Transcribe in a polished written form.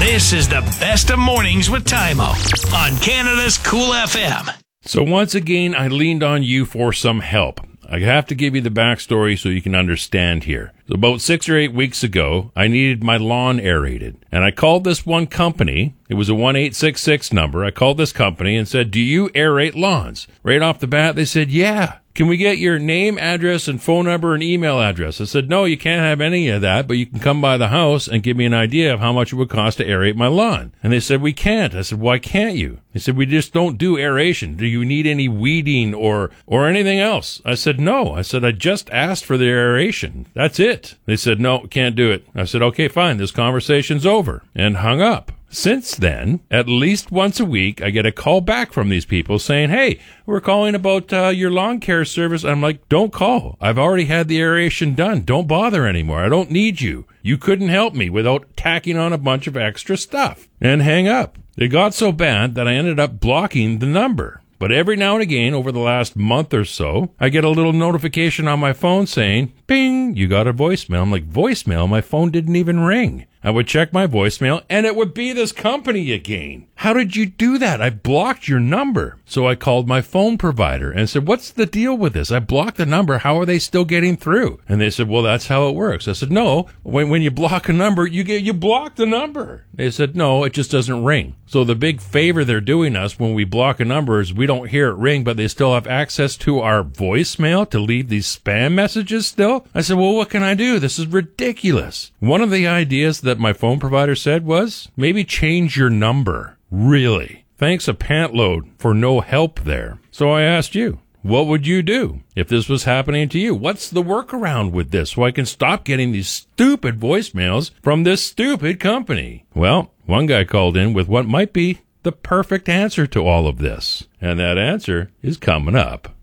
This is the best of mornings with Tymo on Canada's Cool FM. So once again, I leaned on you for some help. I have to give you the backstory so you can understand here. So about 6 or 8 weeks ago, I needed my lawn aerated. And I called this one company. It was a 1866 number. I called this company and said, do you aerate lawns? Right off the bat, they said, yeah. Can we get your name, address, and phone number and email address? I said, no, you can't have any of that, but you can come by the house and give me an idea of how much it would cost to aerate my lawn. And they said, we can't. I said, why can't you? They said, we just don't do aeration. Do you need any weeding or anything else? I said, no. I said, I just asked for the aeration. That's it. They said, no, can't do it. I said, okay, fine. This conversation's over, and hung up. Since then, at least once a week, I get a call back from these people saying, hey, we're calling about your lawn care service. I'm like, don't call. I've already had the aeration done. Don't bother anymore. I don't need you. You couldn't help me without tacking on a bunch of extra stuff. And hang up. It got so bad that I ended up blocking the number. But every now and again, over the last month or so, I get a little notification on my phone saying, bing, you got a voicemail. I'm like, voicemail? My phone didn't even ring. I would check my voicemail, and it would be this company again. How did you do that? I blocked your number. So I called my phone provider and said, what's the deal with this? I blocked the number. How are they still getting through? And they said, well, that's how it works. I said, no, when you block a number, you block the number. They said, no, it just doesn't ring. So the big favor they're doing us when we block a number is we don't hear it ring, but they still have access to our voicemail to leave these spam messages still. I said, well, what can I do? This is ridiculous. One of the ideas that my phone provider said was maybe change your number. Really? Thanks a pant load for no help there. So I asked you, what would you do if this was happening to you? What's the workaround with this so I can stop getting these stupid voicemails from this stupid company? Well, one guy called in with what might be the perfect answer to all of this. And that answer is coming up.